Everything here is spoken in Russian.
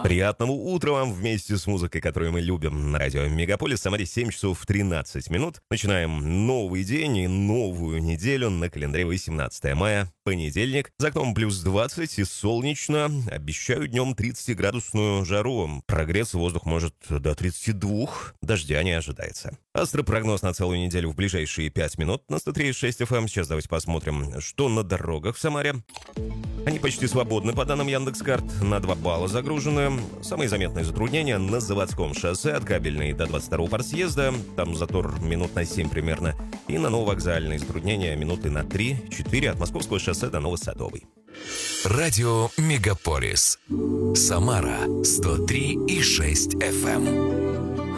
Приятного утра вам вместе с музыкой, которую мы любим на радио Мегаполис. В Самаре 7 часов 13 минут. Начинаем новый день и новую неделю. На календаре 18 мая, понедельник. За окном плюс 20 и солнечно. Обещаю днем 30-градусную жару. Прогреться воздух может до 32. Дождя не ожидается. Астропрогноз на целую неделю в ближайшие 5 минут на 103.6 FM. Сейчас давайте посмотрим, что на дорогах в Самаре. Они почти свободны, по данным Яндекс.Карт, на 2 балла загружены. Самые заметные затруднения на Заводском шоссе от Кабельной до 22-го партсъезда. Там затор минут на 7 примерно. И на Нововокзальные затруднения минуты на 3-4 от Московского шоссе до Новосадовой. Радио Мегаполис. Самара 103,6 FM.